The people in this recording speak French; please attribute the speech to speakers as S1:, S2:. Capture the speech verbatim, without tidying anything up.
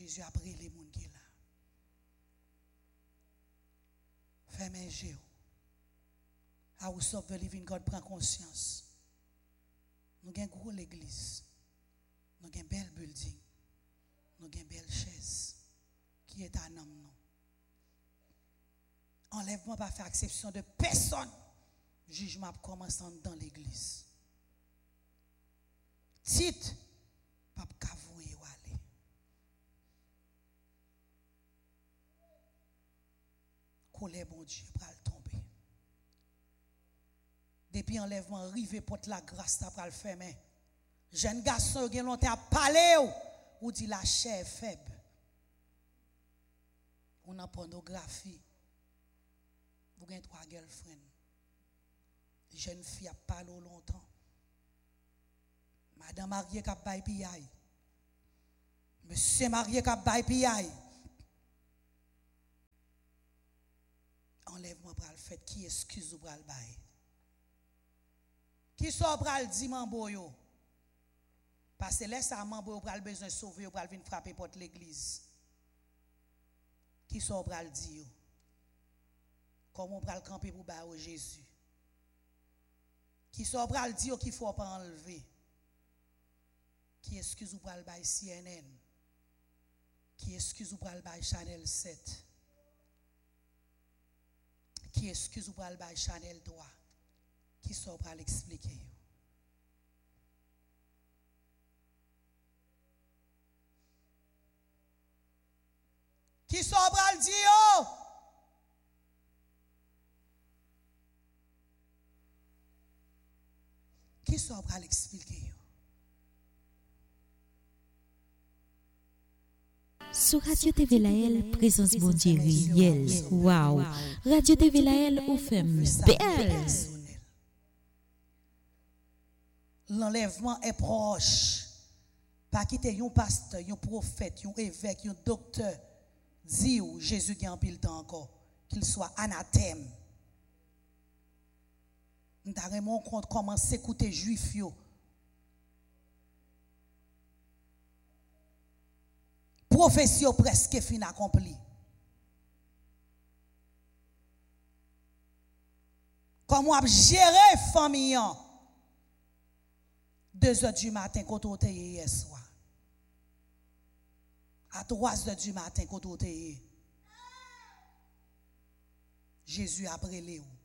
S1: Jésus a pris les gens qui sont là. Fermez les yeux. House of the Living God prend conscience. Nous avons une grande église. Nous avons une belle building. Nous avons une belle chaise. Qui est un homme, non? Enlèvement pas faire exception de personne. Jugement commençant dans l'église. Titre, pas qu'avouer ou aller. Colère, bon Dieu, pral tomber. Depuis enlèvement, arrivé porte la grâce, ta pral fermer. Jeune garçon, qui longtemps à parler, ou dit la chair faible. On a pornographie. Vous avez trois girlfriends. Jeune fille a parlé longtemps. Madame mariée qui a bail P I. Monsieur marié qui a bail P I. Enlèvement pour le fait qui excuse ou pour le bail. Qui soit pour le dire mamboyo. Parce que laisse à mamboyo pour le besoin de sauver ou pour venir frapper porte l'église. Qui soit pour le dire. Comment on peut le camper pour bailler Jésus. Qui soit pour le dire qu'il faut pas enlever. Qui excuse ou pour le bail C N N. Qui excuse ou pour le bail Chanel sept. Qui excuse ou pour le bail Chanel trois. Qui soit pour l'expliquer. Qui soit pour le dire. Qui soit pour l'expliquer.
S2: Sur Radio T V Lael, présence bon Dieu réel. Wow. Radio T V Lael, ou femme belle.
S1: L'enlèvement est proche. Pas quitter un pasteur, un prophète, un évêque, un docteur. Dit ou Jésus qui en pile temps encore. Qu'il soit anathème. Nous avons compte comment s'écouter juif yo. Prophétie presque fin accomplie. Comment gérer famille deux heures du matin quand on était hier soir. À trois heures du matin quand on était Jésus a brûlé ou.